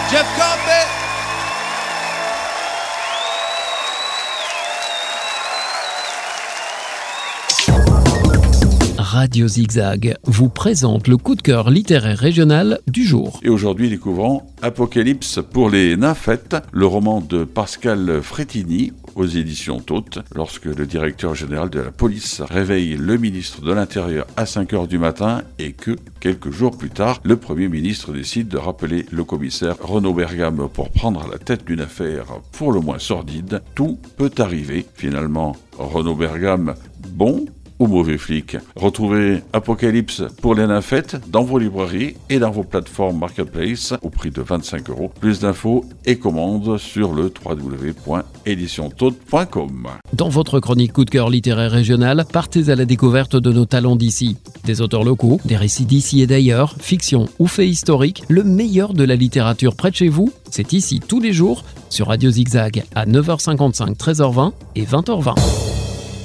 Jeff Coffey. Radio Zigzag vous présente le coup de cœur littéraire régional du jour. Et aujourd'hui, découvrons Apocalypse pour les nymphètes, le roman de Pascal Frétini aux éditions Taute. Lorsque le directeur général de la police réveille le ministre de l'Intérieur à 5h du matin et que, quelques jours plus tard, le Premier ministre décide de rappeler le commissaire Renaud Bergame pour prendre la tête d'une affaire pour le moins sordide, tout peut arriver. Finalement, Renaud Bergame, bon ou mauvais flic. Retrouvez Apocalypse pour les nymphètes dans vos librairies et dans vos plateformes Marketplace au prix de 25 €. Plus d'infos et commandes sur le www.editiontaute.com. Dans votre chronique coup de cœur littéraire régional, partez à la découverte de nos talents d'ici. Des auteurs locaux, des récits d'ici et d'ailleurs, fiction ou faits historiques, le meilleur de la littérature près de chez vous, c'est ici tous les jours sur Radio Zigzag à 9h55, 13h20 et 20h20.